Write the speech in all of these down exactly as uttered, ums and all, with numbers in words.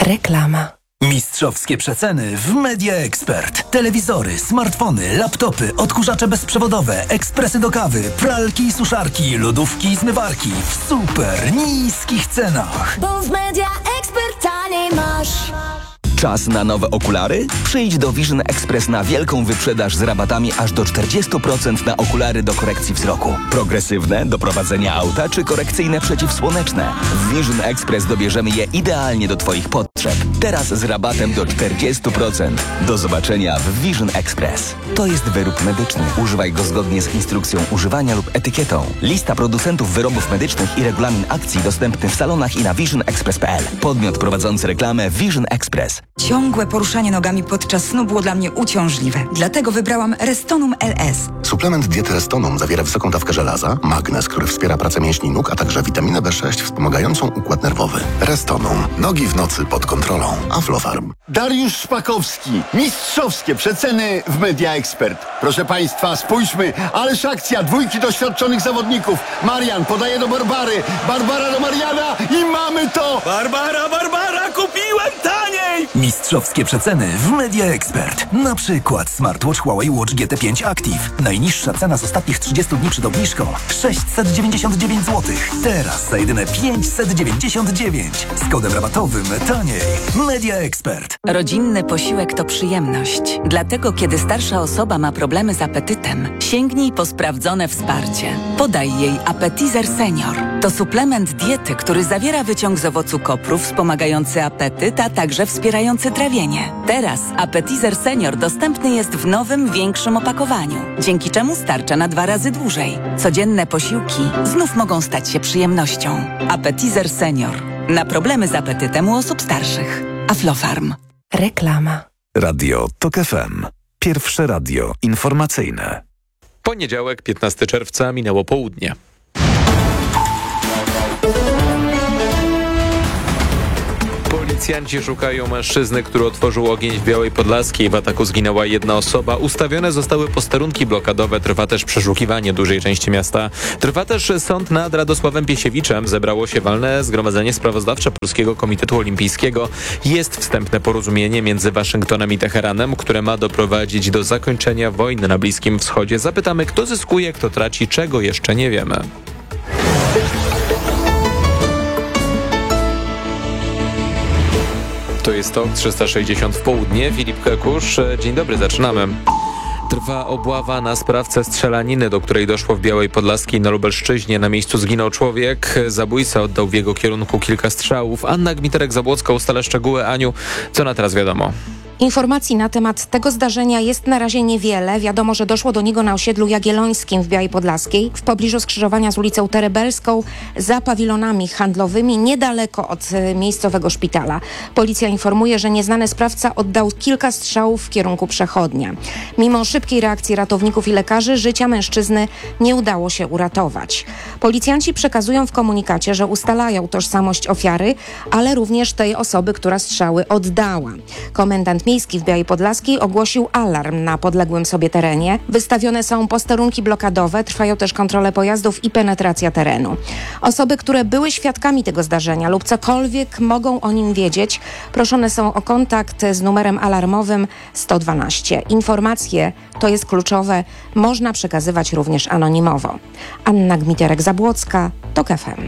Reklama. Mistrzowskie przeceny w Media Expert. Telewizory, smartfony, laptopy, odkurzacze bezprzewodowe, ekspresy do kawy, pralki i suszarki, lodówki i zmywarki w super niskich cenach. Bo w Media Expert taniej masz. Czas na nowe okulary? Przyjdź do Vision Express na wielką wyprzedaż z rabatami aż do czterdzieści procent na okulary do korekcji wzroku. Progresywne, do prowadzenia auta czy korekcyjne przeciwsłoneczne. W Vision Express dobierzemy je idealnie do Twoich potrzeb. Teraz z rabatem do czterdzieści procent. Do zobaczenia w Vision Express. To jest wyrób medyczny. Używaj go zgodnie z instrukcją używania lub etykietą. Lista producentów wyrobów medycznych i regulamin akcji dostępny w salonach i na vision express kropka p l. Podmiot prowadzący reklamę Vision Express. Ciągłe poruszanie nogami podczas snu było dla mnie uciążliwe. Dlatego wybrałam Restonum L S. Suplement diety Restonum zawiera wysoką dawkę żelaza, magnez, który wspiera pracę mięśni nóg, a także witaminę B sześć wspomagającą układ nerwowy. Restonum. Nogi w nocy pod kontrolą. Aflofarm. Dariusz Szpakowski. Mistrzowskie przeceny w Media Expert. Proszę Państwa, spójrzmy. Ależ akcja. Dwójki doświadczonych zawodników. Marian podaje do Barbary. Barbara do Mariana i mamy to! Barbara, Barbara, kupiłem taniej! Mistrzowskie przeceny w Media Expert. Na przykład smartwatch Huawei Watch G T pięć Active. Najniższa cena z ostatnich trzydziestu dni przed obniżką sześćset dziewięćdziesiąt dziewięć złotych. Teraz za jedyne pięćset dziewięćdziesiąt dziewięć. Z kodem rabatowym taniej. Media Expert. Rodzinny posiłek to przyjemność. Dlatego, kiedy starsza osoba ma problemy z apetytem, sięgnij po sprawdzone wsparcie. Podaj jej Appetizer Senior. To suplement diety, który zawiera wyciąg z owocu kopru wspomagający apetyt, a także wspierający trawienie. Teraz Appetizer Senior dostępny jest w nowym, większym opakowaniu, dzięki czemu starcza na dwa razy dłużej. Codzienne posiłki znów mogą stać się przyjemnością. Appetizer Senior. Na problemy z apetytem u osób starszych. Aflofarm. Reklama. Radio Tok F M. Pierwsze radio informacyjne. Poniedziałek, piętnastego czerwca, minęło południe. Policjanci szukają mężczyzny, który otworzył ogień w Białej Podlaskiej. W ataku zginęła jedna osoba. Ustawione zostały posterunki blokadowe. Trwa też przeszukiwanie dużej części miasta. Trwa też sąd nad Radosławem Piesiewiczem. Zebrało się walne zgromadzenie sprawozdawcze Polskiego Komitetu Olimpijskiego. Jest wstępne porozumienie między Waszyngtonem i Teheranem, które ma doprowadzić do zakończenia wojny na Bliskim Wschodzie. Zapytamy, kto zyskuje, kto traci, czego jeszcze nie wiemy. To jest TOK trzysta sześćdziesiąt w południe. Filip Kekusz. Dzień dobry, zaczynamy. Trwa obława na sprawcę strzelaniny, do której doszło w Białej Podlaskiej na Lubelszczyźnie. Na miejscu zginął człowiek. Zabójca oddał w jego kierunku kilka strzałów. Anna Gmiterek-Zabłocka ustala szczegóły. Aniu, co na teraz wiadomo? Informacji na temat tego zdarzenia jest na razie niewiele. Wiadomo, że doszło do niego na osiedlu Jagiellońskim w Białej Podlaskiej, w pobliżu skrzyżowania z ulicą Terebelską, za pawilonami handlowymi, niedaleko od miejscowego szpitala. Policja informuje, że nieznany sprawca oddał kilka strzałów w kierunku przechodnia. Mimo szybkiej reakcji ratowników i lekarzy, życia mężczyzny nie udało się uratować. Policjanci przekazują w komunikacie, że ustalają tożsamość ofiary, ale również tej osoby, która strzały oddała. Komendant Miejski w Białej Podlaskiej ogłosił alarm na podległym sobie terenie. Wystawione są posterunki blokadowe, trwają też kontrole pojazdów i penetracja terenu. Osoby, które były świadkami tego zdarzenia lub cokolwiek mogą o nim wiedzieć, proszone są o kontakt z numerem alarmowym sto dwanaście. Informacje, to jest kluczowe, można przekazywać również anonimowo. Anna Gmiterek-Zabłocka, TOK F M.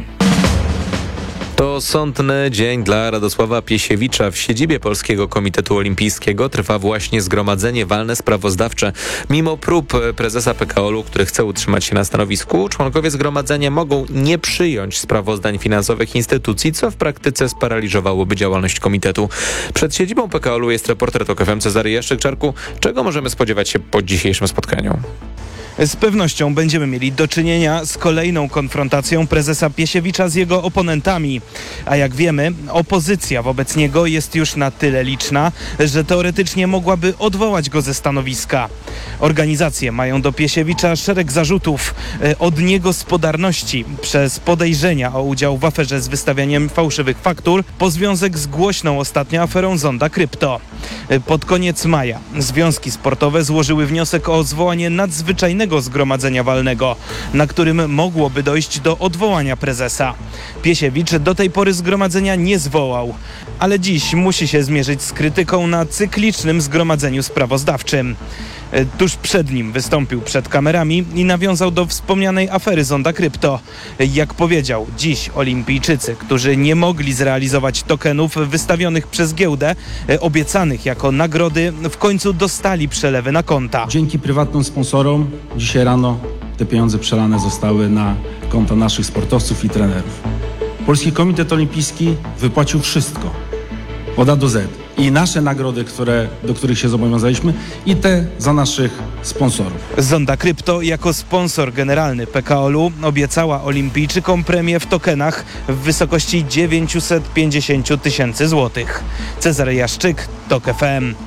To sądny dzień dla Radosława Piesiewicza. W siedzibie Polskiego Komitetu Olimpijskiego trwa właśnie zgromadzenie walne sprawozdawcze. Mimo prób prezesa P K O L u, który chce utrzymać się na stanowisku, członkowie zgromadzenia mogą nie przyjąć sprawozdań finansowych instytucji, co w praktyce sparaliżowałoby działalność komitetu. Przed siedzibą P K O L u jest reporter TOK F M Cezary Jaszczyk-Czarku. Czego możemy spodziewać się po dzisiejszym spotkaniu? Z pewnością będziemy mieli do czynienia z kolejną konfrontacją prezesa Piesiewicza z jego oponentami. A jak wiemy, opozycja wobec niego jest już na tyle liczna, że teoretycznie mogłaby odwołać go ze stanowiska. Organizacje mają do Piesiewicza szereg zarzutów od niegospodarności przez podejrzenia o udział w aferze z wystawianiem fałszywych faktur po związek z głośną ostatnio aferą Zonda Krypto. Pod koniec maja związki sportowe złożyły wniosek o zwołanie nadzwyczajnego specjalnego zgromadzenia walnego, na którym mogłoby dojść do odwołania prezesa. Piesiewicz do tej pory zgromadzenia nie zwołał, ale dziś musi się zmierzyć z krytyką na cyklicznym zgromadzeniu sprawozdawczym. Tuż przed nim wystąpił przed kamerami i nawiązał do wspomnianej afery Zonda Krypto. Jak powiedział, dziś olimpijczycy, którzy nie mogli zrealizować tokenów wystawionych przez giełdę, obiecanych jako nagrody, w końcu dostali przelewy na konta. Dzięki prywatnym sponsorom dzisiaj rano te pieniądze przelane zostały na konta naszych sportowców i trenerów. Polski Komitet Olimpijski wypłacił wszystko, od A do Z. I nasze nagrody, które, do których się zobowiązaliśmy, i te za naszych sponsorów. Zonda Krypto jako sponsor generalny P K O L u obiecała olimpijczykom premię w tokenach w wysokości dziewięćset pięćdziesiąt tysięcy złotych. Cezary Jaszczyk, TOK F M.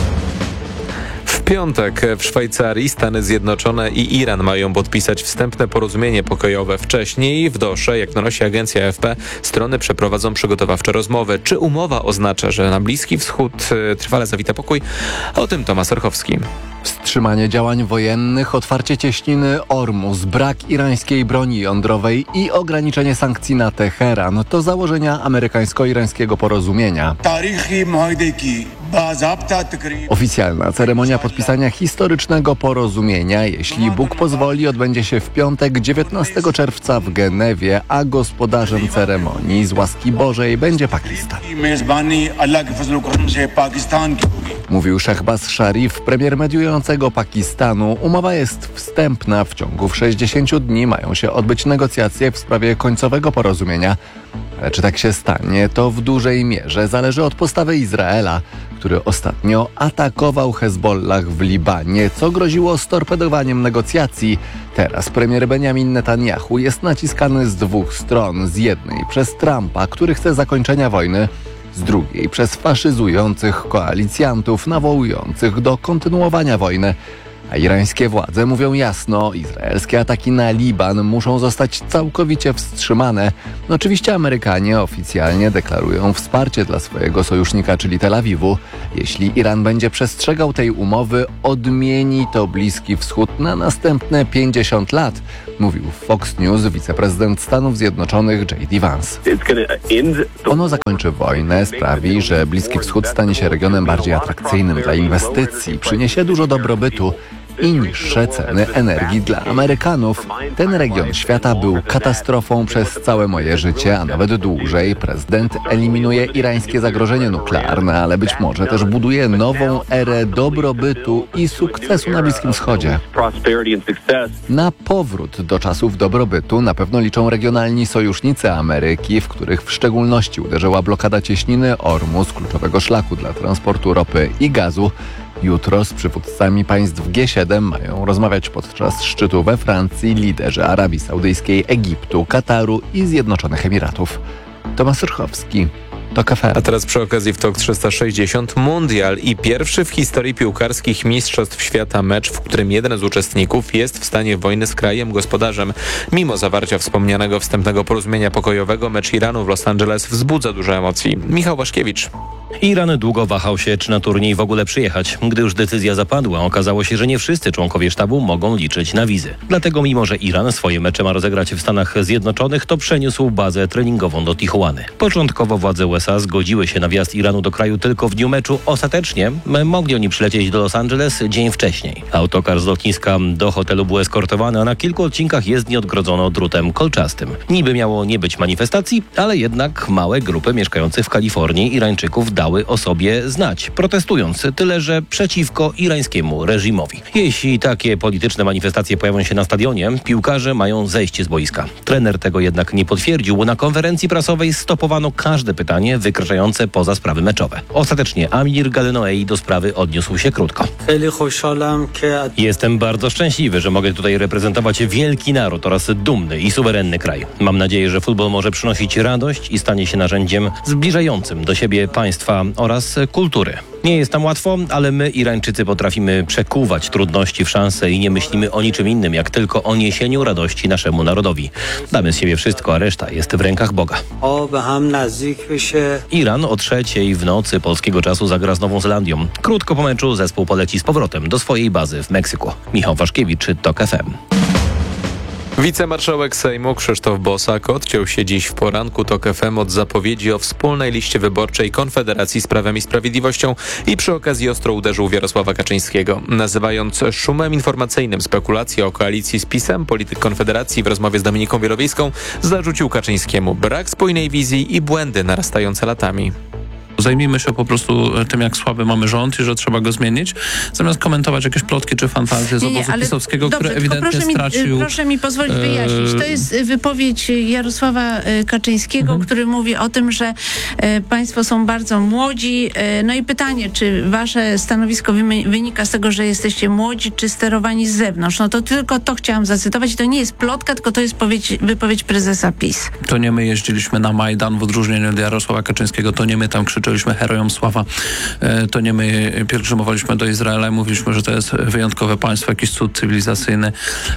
W piątek w Szwajcarii Stany Zjednoczone i Iran mają podpisać wstępne porozumienie pokojowe. Wcześniej w Dosze, jak donosi agencja A F P, strony przeprowadzą przygotowawcze rozmowy. Czy umowa oznacza, że na Bliski Wschód trwale zawita pokój? O tym Tomasz Orchowski. Wstrzymanie działań wojennych, otwarcie cieśniny Ormus, brak irańskiej broni jądrowej i ograniczenie sankcji na Teheran to założenia amerykańsko-irańskiego porozumienia. Oficjalna ceremonia podpisania historycznego porozumienia, jeśli Bóg pozwoli, odbędzie się w piątek dziewiętnastego czerwca w Genewie, a gospodarzem ceremonii z łaski Bożej będzie Pakistan. Mówił Shehbaz Sharif, premier mediującego Pakistanu. Umowa jest wstępna. W ciągu sześćdziesięciu dni mają się odbyć negocjacje w sprawie końcowego porozumienia. Ale czy tak się stanie, to w dużej mierze zależy od postawy Izraela, który ostatnio atakował Hezbollah w Libanie, co groziło storpedowaniem negocjacji. Teraz premier Benjamin Netanyahu jest naciskany z dwóch stron. Z jednej przez Trumpa, który chce zakończenia wojny, z drugiej przez faszyzujących koalicjantów nawołujących do kontynuowania wojny. A irańskie władze mówią jasno, izraelskie ataki na Liban muszą zostać całkowicie wstrzymane. Oczywiście Amerykanie oficjalnie deklarują wsparcie dla swojego sojusznika, czyli Tel Awiwu. Jeśli Iran będzie przestrzegał tej umowy, odmieni to Bliski Wschód na następne pięćdziesiąt lat, mówił w Fox News wiceprezydent Stanów Zjednoczonych J D Vance. Ono zakończy wojnę, sprawi, że Bliski Wschód stanie się regionem bardziej atrakcyjnym dla inwestycji, przyniesie dużo dobrobytu i niższe ceny energii dla Amerykanów. Ten region świata był katastrofą przez całe moje życie, a nawet dłużej. Prezydent eliminuje irańskie zagrożenie nuklearne, ale być może też buduje nową erę dobrobytu i sukcesu na Bliskim Wschodzie. Na powrót do czasów dobrobytu na pewno liczą regionalni sojusznicy Ameryki, w których w szczególności uderzyła blokada cieśniny Ormus, kluczowego szlaku dla transportu ropy i gazu. Jutro z przywódcami państw G siedem mają rozmawiać podczas szczytu we Francji liderzy Arabii Saudyjskiej, Egiptu, Kataru i Zjednoczonych Emiratów. Tomasz Orchowski, TOK F M. A teraz przy okazji w TOK trzysta sześćdziesiąt Mundial i pierwszy w historii piłkarskich mistrzostw świata mecz, w którym jeden z uczestników jest w stanie wojny z krajem gospodarzem. Mimo zawarcia wspomnianego wstępnego porozumienia pokojowego, mecz Iranu w Los Angeles wzbudza dużo emocji. Michał Waszkiewicz. Iran długo wahał się, czy na turniej w ogóle przyjechać. Gdy już decyzja zapadła, okazało się, że nie wszyscy członkowie sztabu mogą liczyć na wizy. Dlatego mimo, że Iran swoje mecze ma rozegrać w Stanach Zjednoczonych, to przeniósł bazę treningową do Tijuany. Początkowo władze U S A zgodziły się na wjazd Iranu do kraju tylko w dniu meczu. Ostatecznie mogli oni przylecieć do Los Angeles dzień wcześniej. Autokar z lotniska do hotelu był eskortowany, a na kilku odcinkach jezdni odgrodzono drutem kolczastym. Niby miało nie być manifestacji, ale jednak małe grupy mieszkających w Kalifornii Irańczyków dały o sobie znać, protestując, tyle że przeciwko irańskiemu reżimowi. Jeśli takie polityczne manifestacje pojawią się na stadionie, piłkarze mają zejść z boiska. Trener tego jednak nie potwierdził, bo na konferencji prasowej stopowano każde pytanie wykraczające poza sprawy meczowe. Ostatecznie Amir Galenoei do sprawy odniósł się krótko. Jestem bardzo szczęśliwy, że mogę tutaj reprezentować wielki naród oraz dumny i suwerenny kraj. Mam nadzieję, że futbol może przynosić radość i stanie się narzędziem zbliżającym do siebie państw bezpieczeństwa oraz kultury. Nie jest tam łatwo, ale my, Irańczycy, potrafimy przekuwać trudności w szanse i nie myślimy o niczym innym, jak tylko o niesieniu radości naszemu narodowi. Damy z siebie wszystko, a reszta jest w rękach Boga. Iran o trzeciej w nocy polskiego czasu zagra z Nową Zelandią. Krótko po meczu zespół poleci z powrotem do swojej bazy w Meksyku. Michał Waszkiewicz, TOK F M. Wicemarszałek Sejmu Krzysztof Bosak odciął się dziś w poranku TOK F M od zapowiedzi o wspólnej liście wyborczej Konfederacji z Prawem i Sprawiedliwością i przy okazji ostro uderzył w Jarosława Kaczyńskiego. Nazywając szumem informacyjnym spekulacje o koalicji z PiS-em, polityk Konfederacji w rozmowie z Dominiką Wielowiejską zarzucił Kaczyńskiemu brak spójnej wizji i błędy narastające latami. Zajmijmy się po prostu tym, jak słaby mamy rząd i że trzeba go zmienić, zamiast komentować jakieś plotki czy fantazje z Nie, nie, obozu ale pisowskiego, dobrze, który ewidentnie proszę mi, stracił... Proszę mi pozwolić wyjaśnić. To jest wypowiedź Jarosława Kaczyńskiego, mhm. który mówi o tym, że e, państwo są bardzo młodzi. E, no i pytanie, czy wasze stanowisko wynika z tego, że jesteście młodzi, czy sterowani z zewnątrz? No to tylko to chciałam zacytować. To nie jest plotka, tylko to jest powiedź, wypowiedź prezesa PiS. To nie my jeździliśmy na Majdan w odróżnieniu od Jarosława Kaczyńskiego. To nie my tam krzyczeliśmy herojom sława. To nie my pielgrzymowaliśmy do Izraela i mówiliśmy, że to jest wyjątkowe państwo, jakiś cud cywilizacyjny.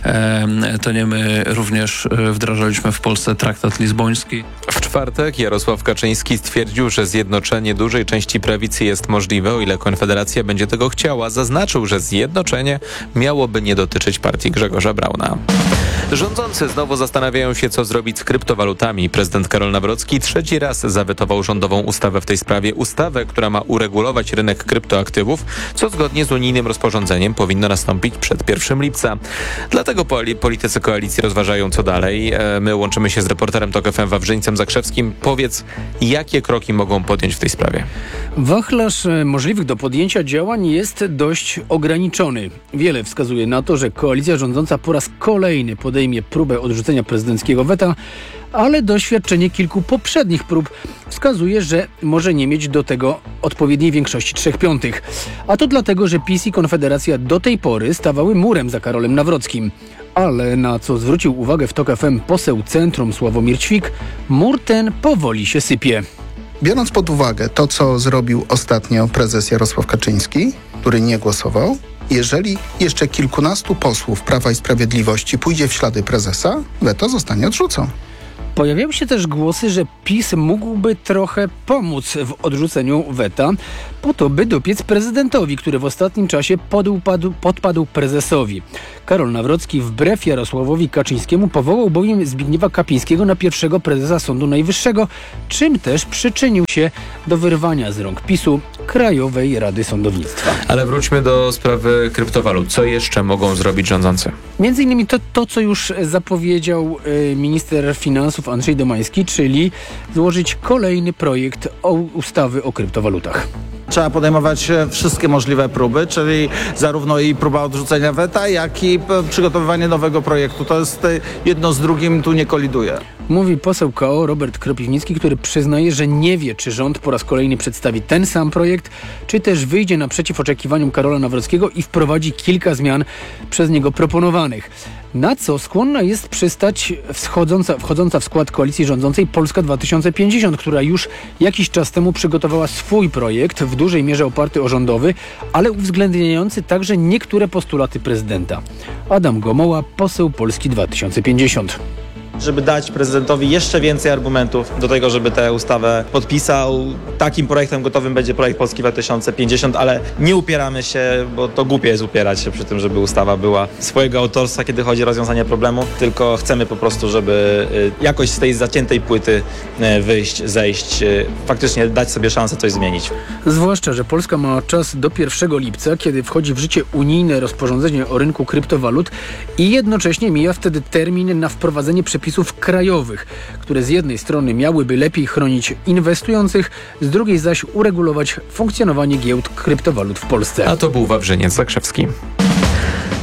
To nie my również wdrażaliśmy w Polsce traktat lizboński. W czwartek Jarosław Kaczyński stwierdził, że zjednoczenie dużej części prawicy jest możliwe, o ile Konfederacja będzie tego chciała. Zaznaczył, że zjednoczenie miałoby nie dotyczyć partii Grzegorza Brauna. Rządzący znowu zastanawiają się, co zrobić z kryptowalutami. Prezydent Karol Nawrocki trzeci raz zawetował rządową ustawę w tej sprawie. Ustawę, która ma uregulować rynek kryptoaktywów, co zgodnie z unijnym rozporządzeniem powinno nastąpić przed pierwszego lipca. Dlatego politycy koalicji rozważają, co dalej. My łączymy się z reporterem TOK F M Wawrzyńcem Zakrzewskim. Powiedz, jakie kroki mogą podjąć w tej sprawie? Wachlarz możliwych do podjęcia działań jest dość ograniczony. Wiele wskazuje na to, że koalicja rządząca po raz kolejny podejmie próbę odrzucenia prezydenckiego weta, ale doświadczenie kilku poprzednich prób wskazuje, że może nie mieć do tego odpowiedniej większości trzech piątych. A to dlatego, że PiS i Konfederacja do tej pory stawały murem za Karolem Nawrockim. Ale na co zwrócił uwagę w TOK F M poseł Centrum Sławomir Ćwik, mur ten powoli się sypie. Biorąc pod uwagę to, co zrobił ostatnio prezes Jarosław Kaczyński, który nie głosował, jeżeli jeszcze kilkunastu posłów Prawa i Sprawiedliwości pójdzie w ślady prezesa, weto zostanie odrzucone. Pojawiały się też głosy, że PiS mógłby trochę pomóc w odrzuceniu weta, po to, by dopiec prezydentowi, który w ostatnim czasie podpadł, podpadł prezesowi. Karol Nawrocki wbrew Jarosławowi Kaczyńskiemu powołał bowiem Zbigniewa Kapińskiego na pierwszego prezesa Sądu Najwyższego, czym też przyczynił się do wyrwania z rąk PiSu Krajowej Rady Sądownictwa. Ale wróćmy do sprawy kryptowalut. Co jeszcze mogą zrobić rządzący? Między innymi to, to co już zapowiedział y, minister finansów Andrzej Domański, czyli złożyć kolejny projekt o ustawy o kryptowalutach. Trzeba podejmować wszystkie możliwe próby, czyli zarówno i próba odrzucenia weta, jak i przygotowywanie nowego projektu. To jest jedno z drugim, tu nie koliduje. Mówi poseł K O Robert Kropiwnicki, który przyznaje, że nie wie, czy rząd po raz kolejny przedstawi ten sam projekt, czy też wyjdzie naprzeciw oczekiwaniom Karola Nawrockiego i wprowadzi kilka zmian przez niego proponowanych. Na co skłonna jest przystać wschodząca, wchodząca w skład koalicji rządzącej Polska dwa tysiące pięćdziesiąt, która już jakiś czas temu przygotowała swój projekt, w dużej mierze oparty o rządowy, ale uwzględniający także niektóre postulaty prezydenta. Adam Gomoła, poseł Polski dwa tysiące pięćdziesiąt. Żeby dać prezydentowi jeszcze więcej argumentów do tego, żeby tę ustawę podpisał. Takim projektem gotowym będzie projekt Polski dwa tysiące pięćdziesiąt, ale nie upieramy się, bo to głupie jest upierać się przy tym, żeby ustawa była swojego autorstwa, kiedy chodzi o rozwiązanie problemu, tylko chcemy po prostu, żeby jakoś z tej zaciętej płyty wyjść, zejść, faktycznie dać sobie szansę coś zmienić. Zwłaszcza, że Polska ma czas do pierwszego lipca, kiedy wchodzi w życie unijne rozporządzenie o rynku kryptowalut i jednocześnie mija wtedy termin na wprowadzenie przepisów krajowych, które z jednej strony miałyby lepiej chronić inwestujących, z drugiej zaś uregulować funkcjonowanie giełd kryptowalut w Polsce. A to był Wawrzyniec Zakrzewski.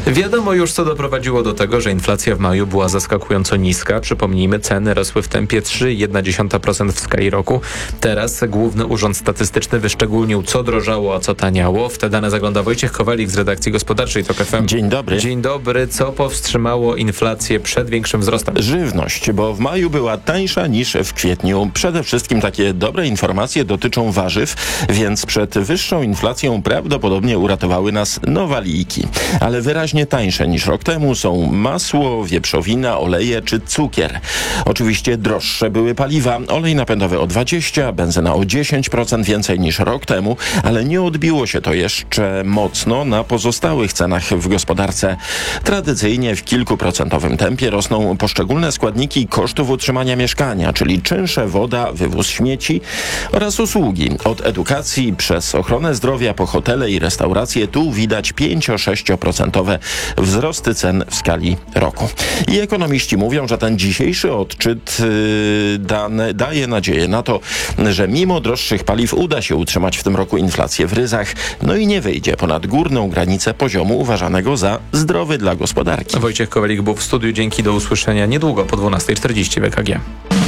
Wiadomo już, co doprowadziło do tego, że inflacja w maju była zaskakująco niska. Przypomnijmy, ceny rosły w tempie trzy przecinek jedna procent w skali roku. Teraz Główny Urząd Statystyczny wyszczególnił, co drożało, a co taniało. W te dane zagląda Wojciech Kowalik z redakcji gospodarczej TOK F M. Dzień dobry. Dzień dobry. Co powstrzymało inflację przed większym wzrostem? Żywność, bo w maju była tańsza niż w kwietniu. Przede wszystkim takie dobre informacje dotyczą warzyw, więc przed wyższą inflacją prawdopodobnie uratowały nas nowaliki. Ale wyraźnie tańsze niż rok temu są masło, wieprzowina, oleje czy cukier. Oczywiście droższe były paliwa. Olej napędowy o dwadzieścia procent, benzyna o dziesięć procent więcej niż rok temu, ale nie odbiło się to jeszcze mocno na pozostałych cenach w gospodarce. Tradycyjnie w kilkuprocentowym tempie rosną poszczególne składniki kosztów utrzymania mieszkania, czyli czynsze, woda, wywóz śmieci oraz usługi. Od edukacji przez ochronę zdrowia po hotele i restauracje tu widać pięcio-sześcioprocentowe wzrosty cen w skali roku. I ekonomiści mówią, że ten dzisiejszy odczyt yy, dane, daje nadzieję na to, że mimo droższych paliw uda się utrzymać w tym roku inflację w ryzach, no i nie wyjdzie ponad górną granicę poziomu uważanego za zdrowy dla gospodarki. Wojciech Kowalik był w studiu. Dzięki, do usłyszenia niedługo po dwunasta czterdzieści w E K G.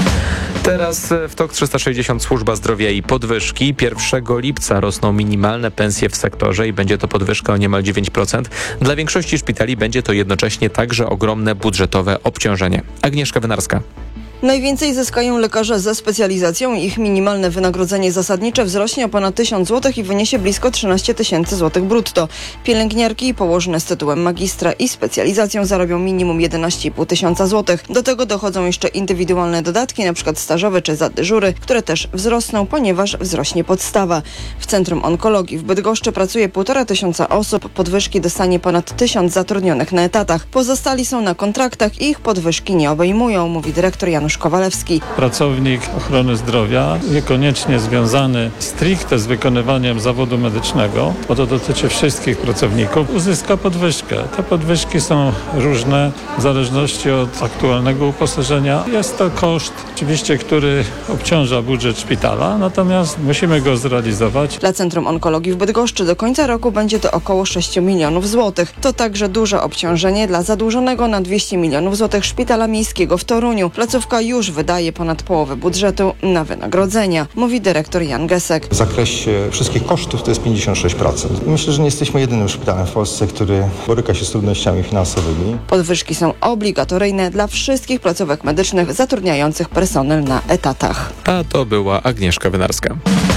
Teraz w TOK trzysta sześćdziesiąt służba zdrowia i podwyżki. pierwszego lipca rosną minimalne pensje w sektorze i będzie to podwyżka o niemal dziewięć procent. Dla większości szpitali będzie to jednocześnie także ogromne budżetowe obciążenie. Agnieszka Wynarska. Najwięcej zyskają lekarze ze specjalizacją. Ich minimalne wynagrodzenie zasadnicze wzrośnie o ponad tysiąc złotych i wyniesie blisko trzynaście tysięcy złotych brutto. Pielęgniarki i położne z tytułem magistra i specjalizacją zarobią minimum jedenaście i pół tysiąca złotych. Do tego dochodzą jeszcze indywidualne dodatki, np. stażowe czy za dyżury, które też wzrosną, ponieważ wzrośnie podstawa. W Centrum Onkologii w Bydgoszczy pracuje półtora tysiąca osób. Podwyżki dostanie ponad tysiąc zatrudnionych na etatach. Pozostali są na kontraktach i ich podwyżki nie obejmują, mówi dyrektor Janusz Kowalewski. Pracownik ochrony zdrowia, niekoniecznie związany stricte z wykonywaniem zawodu medycznego, bo to dotyczy wszystkich pracowników, uzyska podwyżkę. Te podwyżki są różne w zależności od aktualnego uposażenia. Jest to koszt oczywiście, który obciąża budżet szpitala, natomiast musimy go zrealizować. Dla Centrum Onkologii w Bydgoszczy do końca roku będzie to około sześć milionów złotych. To także duże obciążenie dla zadłużonego na dwieście milionów złotych szpitala miejskiego w Toruniu. Placówka już wydaje ponad połowę budżetu na wynagrodzenia, mówi dyrektor Jan Gesek. W zakresie wszystkich kosztów to jest pięćdziesiąt sześć procent. Myślę, że nie jesteśmy jedynym szpitalem w Polsce, który boryka się z trudnościami finansowymi. Podwyżki są obligatoryjne dla wszystkich placówek medycznych zatrudniających personel na etatach. A to była Agnieszka Wynarska.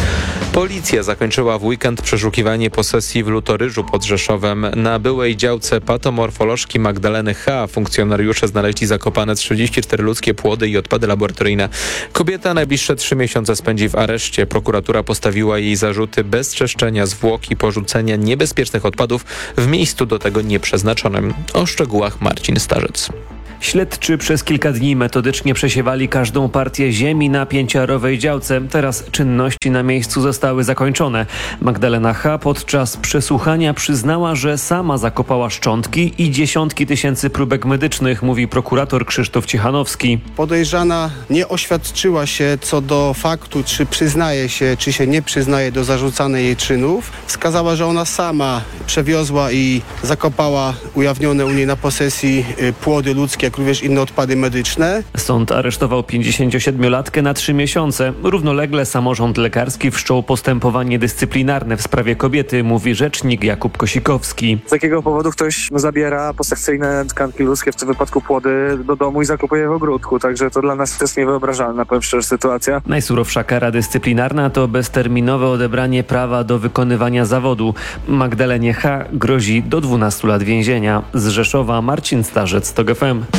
Policja zakończyła w weekend przeszukiwanie posesji w Lutoryżu pod Rzeszowem. Na byłej działce patomorfolożki Magdaleny H. funkcjonariusze znaleźli zakopane trzydzieści cztery ludzkie płody i odpady laboratoryjne. Kobieta najbliższe trzy miesiące spędzi w areszcie. Prokuratura postawiła jej zarzuty bezczeszczenia zwłok i porzucenia niebezpiecznych odpadów w miejscu do tego nieprzeznaczonym. O szczegółach Marcin Starzec. Śledczy przez kilka dni metodycznie przesiewali każdą partię ziemi na pięciarowej działce. Teraz czynności na miejscu zostały zakończone. Magdalena H. podczas przesłuchania przyznała, że sama zakopała szczątki i dziesiątki tysięcy próbek medycznych, mówi prokurator Krzysztof Cichanowski. Podejrzana nie oświadczyła się co do faktu, czy przyznaje się, czy się nie przyznaje do zarzucanych jej czynów. Wskazała, że ona sama przewiozła i zakopała ujawnione u niej na posesji płody ludzkie, jak również inne odpady medyczne. Sąd aresztował pięćdziesięciosiedmiolatkę na trzy miesiące. Równolegle samorząd lekarski wszczął postępowanie dyscyplinarne w sprawie kobiety, mówi rzecznik Jakub Kosikowski. Z jakiego powodu ktoś zabiera posekcyjne tkanki ludzkie, w tym wypadku płody, do domu i zakupuje w ogródku. Także to dla nas jest niewyobrażalna, powiem szczerze, sytuacja. Najsurowsza kara dyscyplinarna to bezterminowe odebranie prawa do wykonywania zawodu. Magdalenie H. grozi do dwunastu lat więzienia. Z Rzeszowa Marcin Starzec, TOK F M.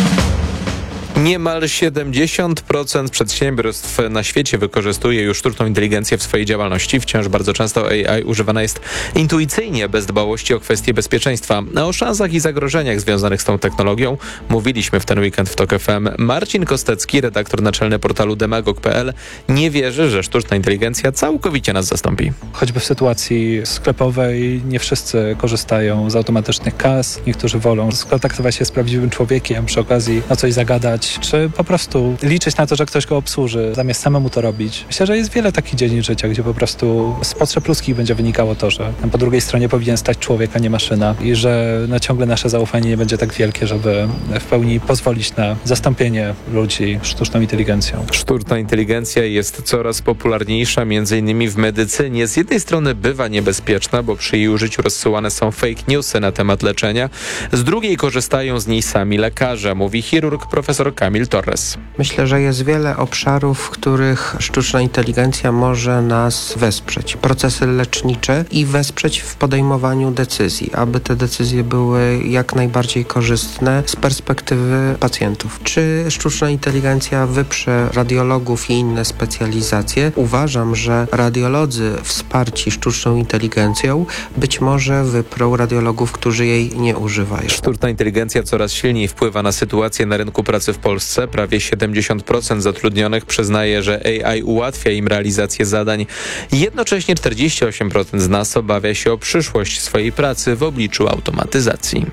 Niemal siedemdziesiąt procent przedsiębiorstw na świecie wykorzystuje już sztuczną inteligencję w swojej działalności. Wciąż bardzo często A I używana jest intuicyjnie, bez dbałości o kwestie bezpieczeństwa. A o szansach i zagrożeniach związanych z tą technologią mówiliśmy w ten weekend w TOK F M. Marcin Kostecki, redaktor naczelny portalu demagog kropka p l, nie wierzy, że sztuczna inteligencja całkowicie nas zastąpi. Choćby w sytuacji sklepowej nie wszyscy korzystają z automatycznych kas. Niektórzy wolą skontaktować się z prawdziwym człowiekiem, przy okazji na coś zagadać, robić, czy po prostu liczyć na to, że ktoś go obsłuży, zamiast samemu to robić. Myślę, że jest wiele takich dziedzin życia, gdzie po prostu z potrzeb ludzkich będzie wynikało to, że po drugiej stronie powinien stać człowiek, a nie maszyna i że no, ciągle nasze zaufanie nie będzie tak wielkie, żeby w pełni pozwolić na zastąpienie ludzi sztuczną inteligencją. Sztuczna inteligencja jest coraz popularniejsza, między innymi w medycynie. Z jednej strony bywa niebezpieczna, bo przy jej użyciu rozsyłane są fake newsy na temat leczenia. Z drugiej korzystają z niej sami lekarze, mówi chirurg profesor Kamil Torres. Myślę, że jest wiele obszarów, w których sztuczna inteligencja może nas wesprzeć. Procesy lecznicze i wesprzeć w podejmowaniu decyzji, aby te decyzje były jak najbardziej korzystne z perspektywy pacjentów. Czy sztuczna inteligencja wyprze radiologów i inne specjalizacje? Uważam, że radiolodzy wsparci sztuczną inteligencją być może wyprą radiologów, którzy jej nie używają. Sztuczna inteligencja coraz silniej wpływa na sytuację na rynku pracy w Polsce. Prawie siedemdziesiąt procent zatrudnionych przyznaje, że A I ułatwia im realizację zadań. Jednocześnie czterdzieści osiem procent z nas obawia się o przyszłość swojej pracy w obliczu automatyzacji.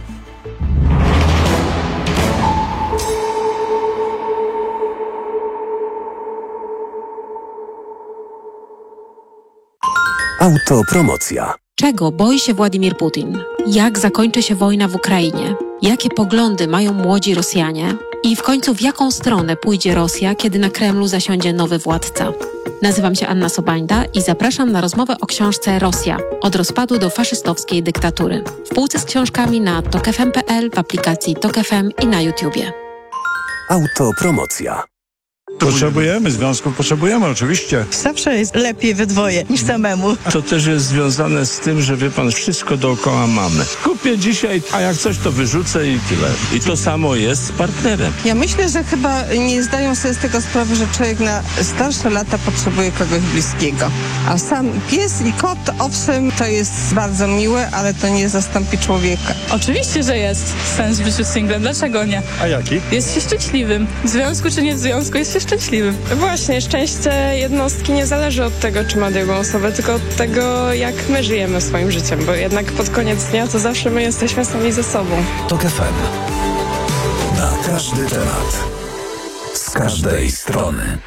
Autopromocja. Czego boi się Władimir Putin? Jak zakończy się wojna w Ukrainie? Jakie poglądy mają młodzi Rosjanie? I w końcu w jaką stronę pójdzie Rosja, kiedy na Kremlu zasiądzie nowy władca? Nazywam się Anna Sobańda i zapraszam na rozmowę o książce Rosja – od rozpadu do faszystowskiej dyktatury. W półce z książkami na tok f m kropka p l, w aplikacji Tok F M i na YouTubie. Autopromocja. Potrzebujemy związków, potrzebujemy oczywiście. Zawsze jest lepiej we dwoje niż samemu. To też jest związane z tym, że wie pan, wszystko dookoła mamy. Kupię dzisiaj, a jak coś to wyrzucę i tyle. I to samo jest z partnerem. Ja myślę, że chyba nie zdają sobie z tego sprawy, że człowiek na starsze lata potrzebuje kogoś bliskiego. A sam pies i kot, owszem, to jest bardzo miłe, ale to nie zastąpi człowieka. Oczywiście, że jest sens w byciu singlem. Dlaczego nie? A jaki? Jest się szczęśliwym. W związku czy nie w związku, jest się szczęśliwym. Właśnie, szczęście jednostki nie zależy od tego, czy ma drugą osobę, tylko od tego, jak my żyjemy swoim życiem, bo jednak pod koniec dnia to zawsze my jesteśmy sami ze sobą. Tok F M. Na każdy temat. Z każdej strony.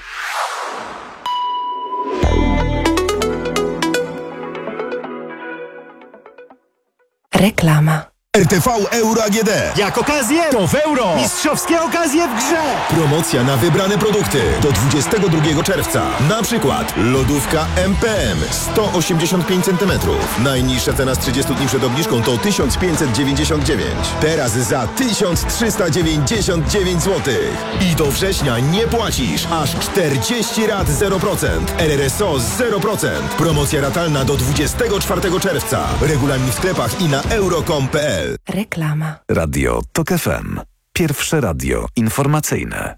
Reklama. R T V Euro A G D. Jak okazję, to w euro. Mistrzowskie okazje w grze. Promocja na wybrane produkty do dwudziestego drugiego czerwca. Na przykład lodówka M P M sto osiemdziesiąt pięć centymetrów. Najniższa cena z trzydziestu dni przed obniżką to tysiąc pięćset dziewięćdziesiąt dziewięć. Teraz za tysiąc trzysta dziewięćdziesiąt dziewięć złotych. I do września nie płacisz. Aż czterdzieści rat zero procent. R R S O zero procent. Promocja ratalna do dwudziestego czwartego czerwca. Regulamin w sklepach i na euro kropka com kropka p l. Reklama. Radio Tok F M. Pierwsze radio informacyjne.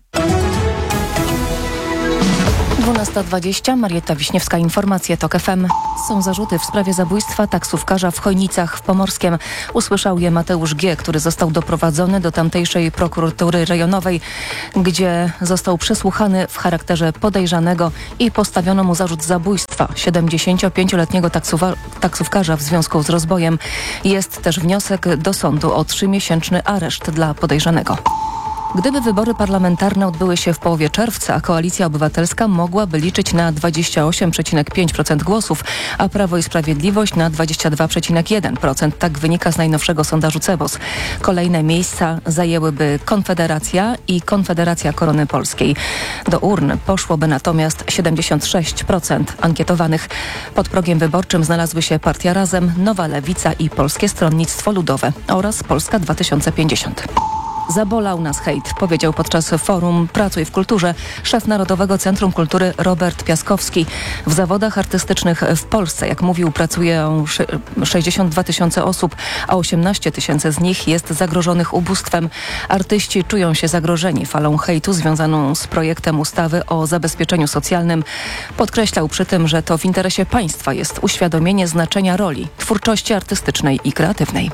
dwunasta dwadzieścia, Marietta Wiśniewska, informacje Tok F M. Są zarzuty w sprawie zabójstwa taksówkarza w Chojnicach w Pomorskiem. Usłyszał je Mateusz G., który został doprowadzony do tamtejszej prokuratury rejonowej, gdzie został przesłuchany w charakterze podejrzanego i postawiono mu zarzut zabójstwa siedemdziesięciopięcioletniego taksuwa- taksówkarza w związku z rozbojem. Jest też wniosek do sądu o trzymiesięczny areszt dla podejrzanego. Gdyby wybory parlamentarne odbyły się w połowie czerwca, Koalicja Obywatelska mogłaby liczyć na dwadzieścia osiem przecinek pięć procent głosów, a Prawo i Sprawiedliwość na dwadzieścia dwa przecinek jeden procent. Tak wynika z najnowszego sondażu Cebos. Kolejne miejsca zajęłyby Konfederacja i Konfederacja Korony Polskiej. Do urn poszłoby natomiast siedemdziesiąt sześć procent ankietowanych. Pod progiem wyborczym znalazły się Partia Razem, Nowa Lewica i Polskie Stronnictwo Ludowe oraz Polska dwa tysiące pięćdziesiąt. Zabolał nas hejt, powiedział podczas forum Pracuj w kulturze szef Narodowego Centrum Kultury Robert Piaskowski. W zawodach artystycznych w Polsce, jak mówił, pracuje sześćdziesiąt dwa tysiące osób, a osiemnaście tysięcy z nich jest zagrożonych ubóstwem. Artyści czują się zagrożeni falą hejtu związaną z projektem ustawy o zabezpieczeniu socjalnym. Podkreślał przy tym, że to w interesie państwa jest uświadomienie znaczenia roli twórczości artystycznej i kreatywnej.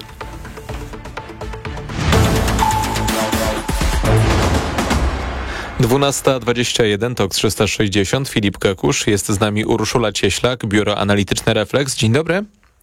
dwunasta dwadzieścia jeden, Tok trzysta sześćdziesiąt, Filip Kakusz, jest z nami Urszula Cieślak, Biuro Analityczne Refleks. Dzień dobry.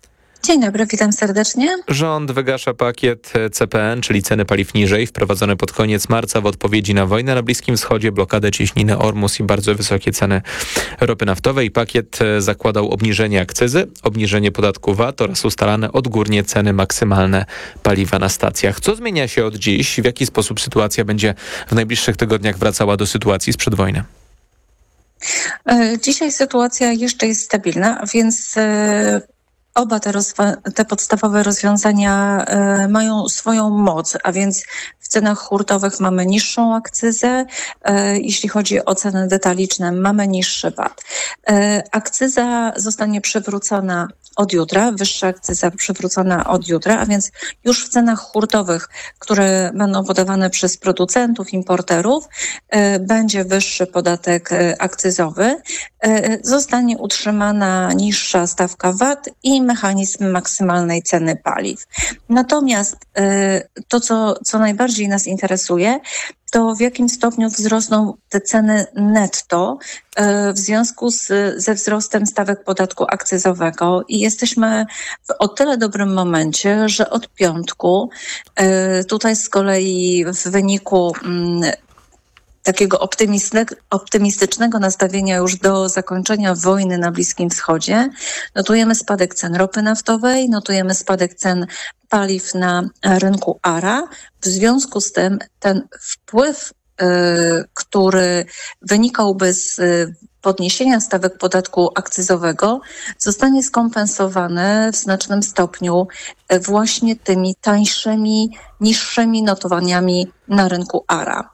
Dzień dobry, witam serdecznie. Rząd wygasza pakiet C P N, czyli ceny paliw niżej, wprowadzony pod koniec marca w odpowiedzi na wojnę na Bliskim Wschodzie, blokadę cieśniny Ormus i bardzo wysokie ceny ropy naftowej. Pakiet zakładał obniżenie akcyzy, obniżenie podatku V A T oraz ustalane odgórnie ceny maksymalne paliwa na stacjach. Co zmienia się od dziś? W jaki sposób sytuacja będzie w najbliższych tygodniach wracała do sytuacji sprzed wojny? Dzisiaj sytuacja jeszcze jest stabilna, więc oba te, rozwa- te podstawowe rozwiązania y, mają swoją moc, a więc w cenach hurtowych mamy niższą akcyzę, y, jeśli chodzi o ceny detaliczne mamy niższy V A T. Y, akcyza zostanie przywrócona od jutra, wyższa akcyza przywrócona od jutra, a więc już w cenach hurtowych, które będą podawane przez producentów, importerów, y, będzie wyższy podatek y, akcyzowy, y, zostanie utrzymana niższa stawka V A T i mechanizm maksymalnej ceny paliw. Natomiast y, to, co, co najbardziej nas interesuje, to w jakim stopniu wzrosną te ceny netto w związku z, ze wzrostem stawek podatku akcyzowego i jesteśmy w o tyle dobrym momencie, że od piątku tutaj z kolei w wyniku takiego optymistycznego nastawienia już do zakończenia wojny na Bliskim Wschodzie, notujemy spadek cen ropy naftowej, notujemy spadek cen paliw na rynku A R A. W związku z tym ten wpływ, y, który wynikałby z podniesienia stawek podatku akcyzowego, zostanie skompensowany w znacznym stopniu właśnie tymi tańszymi, niższymi notowaniami na rynku A R A.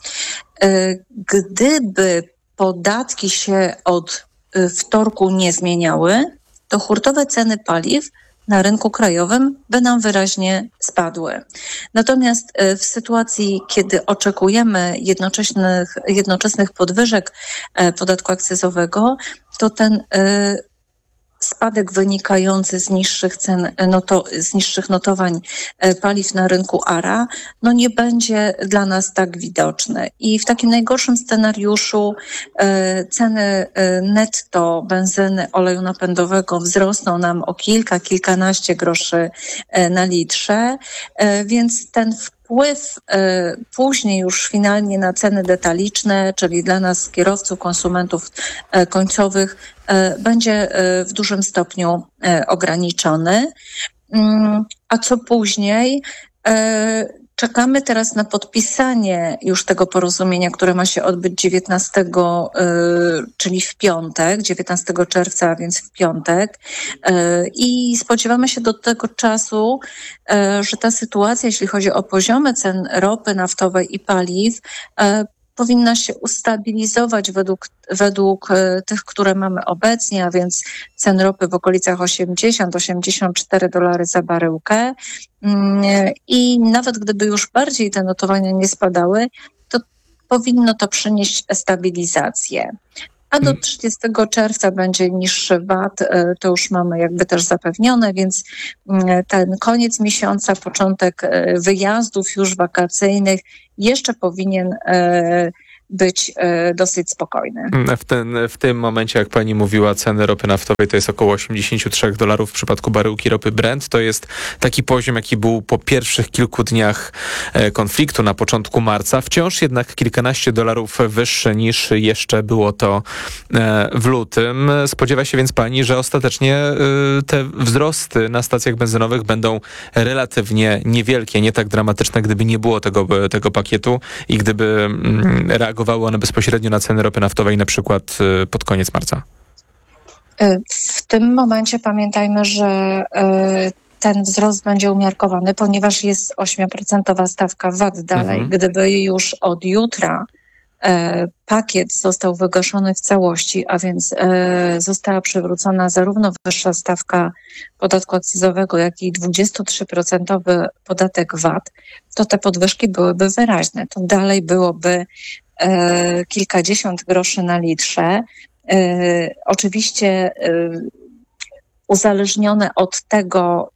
Gdyby podatki się od wtorku nie zmieniały, to hurtowe ceny paliw na rynku krajowym by nam wyraźnie spadły. Natomiast w sytuacji, kiedy oczekujemy jednoczesnych, jednoczesnych podwyżek podatku akcyzowego, to ten spadek wynikający z niższych cen, no to, z niższych notowań paliw na rynku A R A, no nie będzie dla nas tak widoczny. I w takim najgorszym scenariuszu e, ceny e, netto benzyny, oleju napędowego wzrosną nam o kilka, kilkanaście groszy e, na litrze, e, więc ten wpływ y, później już finalnie na ceny detaliczne, czyli dla nas kierowców, konsumentów y, końcowych, y, będzie y, w dużym stopniu y, ograniczony. Y, a co później? Y, Czekamy teraz na podpisanie już tego porozumienia, które ma się odbyć dziewiętnastego, czyli w piątek, dziewiętnastego czerwca, więc w piątek. I spodziewamy się do tego czasu, że ta sytuacja, jeśli chodzi o poziomy cen ropy naftowej i paliw, powinna się ustabilizować według, według tych, które mamy obecnie, a więc cen ropy w okolicach osiemdziesiąt do osiemdziesięciu czterech dolarów za baryłkę. I nawet gdyby już bardziej te notowania nie spadały, to powinno to przynieść stabilizację. A do trzydziestego czerwca będzie niższy V A T, to już mamy jakby też zapewnione, więc ten koniec miesiąca, początek wyjazdów już wakacyjnych jeszcze powinien być dosyć spokojny. W, ten, w tym momencie, jak pani mówiła, ceny ropy naftowej to jest około osiemdziesiąt trzy dolarów w przypadku baryłki ropy Brent. To jest taki poziom, jaki był po pierwszych kilku dniach konfliktu na początku marca. Wciąż jednak kilkanaście dolarów wyższe niż jeszcze było to w lutym. Spodziewa się więc pani, że ostatecznie te wzrosty na stacjach benzynowych będą relatywnie niewielkie, nie tak dramatyczne, gdyby nie było tego, tego pakietu i gdyby reagowały one bezpośrednio na ceny ropy naftowej, na przykład pod koniec marca? W tym momencie pamiętajmy, że ten wzrost będzie umiarkowany, ponieważ jest ośmioprocentowa stawka V A T dalej. Mhm. Gdyby już od jutra pakiet został wygaszony w całości, a więc została przywrócona zarówno wyższa stawka podatku akcyzowego, jak i dwudziestotrzyprocentowy podatek V A T, to te podwyżki byłyby wyraźne. To dalej byłoby kilkadziesiąt groszy na litrze. Oczywiście uzależnione od tego,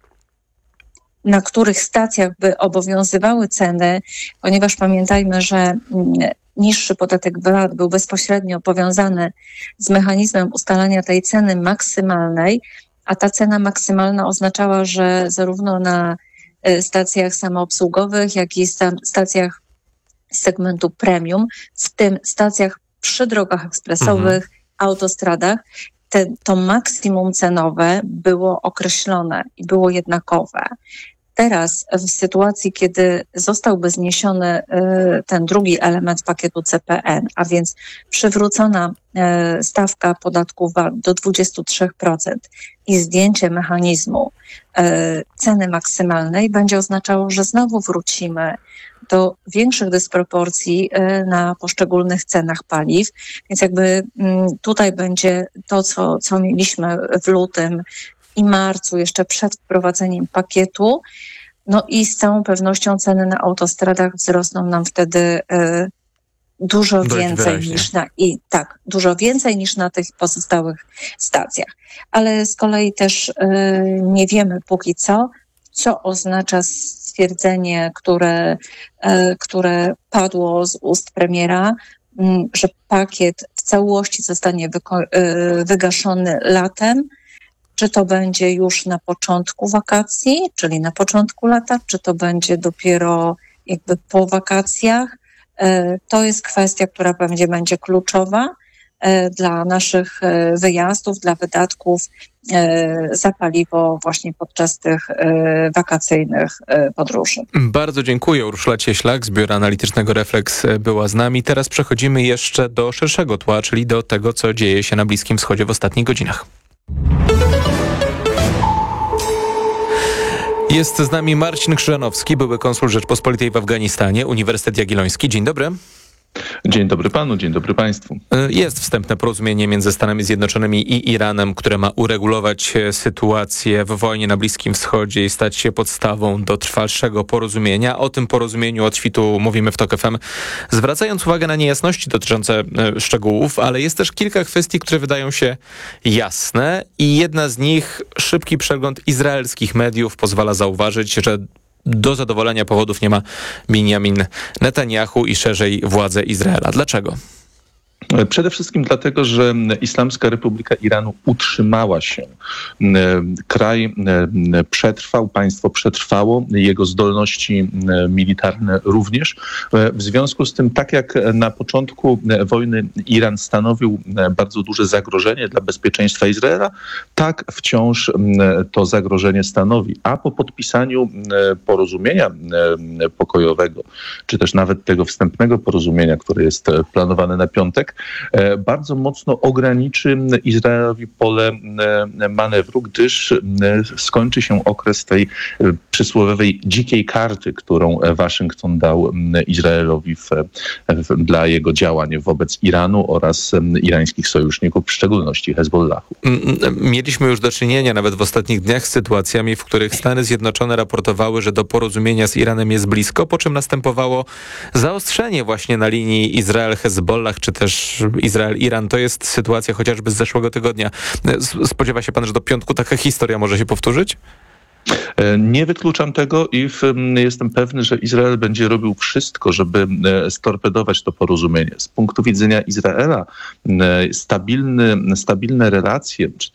na których stacjach by obowiązywały ceny, ponieważ pamiętajmy, że niższy podatek V A T był bezpośrednio powiązany z mechanizmem ustalania tej ceny maksymalnej, a ta cena maksymalna oznaczała, że zarówno na stacjach samoobsługowych, jak i stacjach segmentu premium, w tym stacjach przy drogach ekspresowych, mhm. autostradach, te, to maksimum cenowe było określone i było jednakowe. Teraz w sytuacji, kiedy zostałby zniesiony ten drugi element pakietu C P N, a więc przywrócona stawka podatku V A T do dwadzieścia trzy procent i zdjęcie mechanizmu ceny maksymalnej będzie oznaczało, że znowu wrócimy do większych dysproporcji na poszczególnych cenach paliw. Więc jakby tutaj będzie to, co, co mieliśmy w lutym i marcu, jeszcze przed wprowadzeniem pakietu. No i z całą pewnością ceny na autostradach wzrosną nam wtedy y, dużo Dość więcej wyraźnie. niż na i tak, dużo więcej niż na tych pozostałych stacjach. Ale z kolei też y, nie wiemy póki co, co oznacza stwierdzenie, które, y, które padło z ust premiera, y, że pakiet w całości zostanie wyko- y, wygaszony latem. Czy to będzie już na początku wakacji, czyli na początku lata, czy to będzie dopiero jakby po wakacjach. To jest kwestia, która będzie, będzie kluczowa dla naszych wyjazdów, dla wydatków za paliwo właśnie podczas tych wakacyjnych podróży. Bardzo dziękuję. Urszula Cieślak z Biura Analitycznego Reflex była z nami. Teraz przechodzimy jeszcze do szerszego tła, czyli do tego, co dzieje się na Bliskim Wschodzie w ostatnich godzinach. Jest z nami Marcin Krzyżanowski, były konsul Rzeczpospolitej w Afganistanie, Uniwersytet Jagielloński. Dzień dobry. Dzień dobry panu, dzień dobry państwu. Jest wstępne porozumienie między Stanami Zjednoczonymi i Iranem, które ma uregulować sytuację w wojnie na Bliskim Wschodzie i stać się podstawą do trwalszego porozumienia. O tym porozumieniu od świtu mówimy w TOK F M, zwracając uwagę na niejasności dotyczące szczegółów, ale jest też kilka kwestii, które wydają się jasne i jedna z nich, szybki przegląd izraelskich mediów, pozwala zauważyć, że do zadowolenia powodów nie ma Binjamin Netanjahu i szerzej władze Izraela. Dlaczego? Przede wszystkim dlatego, że Islamska Republika Iranu utrzymała się. Kraj przetrwał, państwo przetrwało, jego zdolności militarne również. W związku z tym, tak jak na początku wojny Iran stanowił bardzo duże zagrożenie dla bezpieczeństwa Izraela, tak wciąż to zagrożenie stanowi. A po podpisaniu porozumienia pokojowego, czy też nawet tego wstępnego porozumienia, które jest planowane na piątek, bardzo mocno ograniczy Izraelowi pole manewru, gdyż skończy się okres tej przysłowiowej dzikiej karty, którą Waszyngton dał Izraelowi w, w, dla jego działań wobec Iranu oraz irańskich sojuszników, w szczególności Hezbollahu. Mieliśmy już do czynienia nawet w ostatnich dniach z sytuacjami, w których Stany Zjednoczone raportowały, że do porozumienia z Iranem jest blisko, po czym następowało zaostrzenie właśnie na linii Izrael-Hezbollah, czy też Izrael-Iran. To jest sytuacja chociażby z zeszłego tygodnia. Spodziewa się pan, że do piątku taka historia może się powtórzyć? Nie wykluczam tego i w, jestem pewny, że Izrael będzie robił wszystko, żeby storpedować to porozumienie. Z punktu widzenia Izraela stabilny, stabilne relacje, czy